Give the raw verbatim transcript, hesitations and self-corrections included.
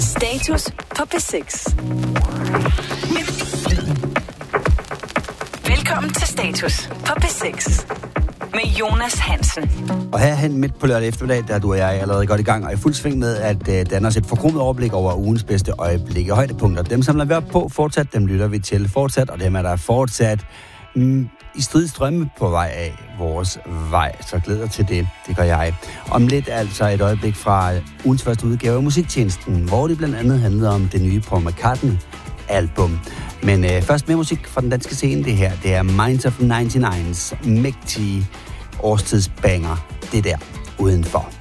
Status på P seks. Velkommen til Status på P seks med Jonas Hansen. Og herhen midt på lørdag eftermiddag, der du og jeg allerede godt i gang og i fuld sving med at uh, danne os et forkromet overblik over ugens bedste øjeblikke og højdepunkter. Dem samler vi op på fortsat, dem lytter vi til fortsat, og dem er der fortsat mm, i stridstrømme på vej af vores vej. Så glæder til det, det gør jeg. Om lidt altså et øjeblik fra ugens første udgave af Musiktjenesten, hvor det blandt andet handler om det nye Paul McCartney-album. Men øh, først med musik fra den danske scene, det her, det er Minds of nioghalvfems mægtige årstidsbanger. Det der udenfor.